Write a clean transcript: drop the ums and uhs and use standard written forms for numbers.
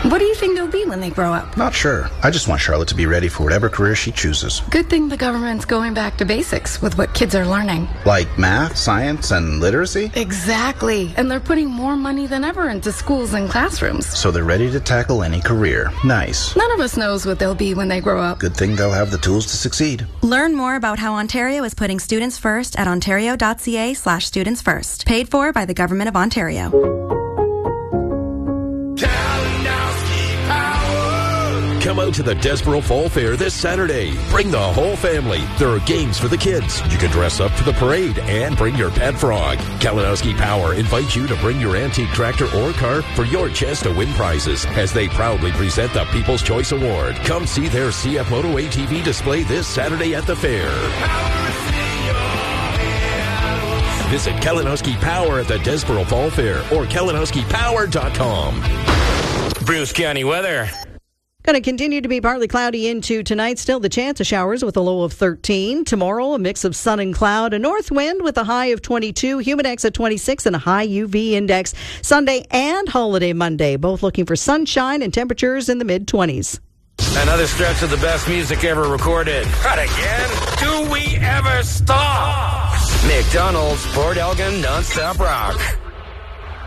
What do you think they'll be when they grow up? Not sure. I just want Charlotte to be ready for whatever career she chooses. Good thing the government's going back to basics with what kids are learning. Like math, science, and literacy? Exactly. And they're putting more money than ever into schools and classrooms. So they're ready to tackle any career. Nice. None of us knows what they'll be when they grow up. Good thing they'll have the tools to succeed. Learn more about how Ontario is putting students first at ontario.ca/students first. Paid for by the Government of Ontario. Come out to the Desborough Fall Fair this Saturday. Bring the whole family. There are games for the kids. You can dress up for the parade and bring your pet frog. Kalinowski Power invites you to bring your antique tractor or car for your chance to win prizes as they proudly present the People's Choice Award. Come see their CF Moto ATV display this Saturday at the fair. Visit Kalinowski Power at the Desborough Fall Fair or kalinowskipower.com. Bruce County weather. Going to continue to be partly cloudy into tonight. Still the chance of showers with a low of 13. Tomorrow, a mix of sun and cloud. A north wind with a high of 22. Humidex at 26 and a high UV index. Sunday and holiday Monday, both looking for sunshine and temperatures in the mid-20s. Another stretch of the best music ever recorded. Not again. Do we ever stop? McDonald's, Port Elgin, non-stop rock.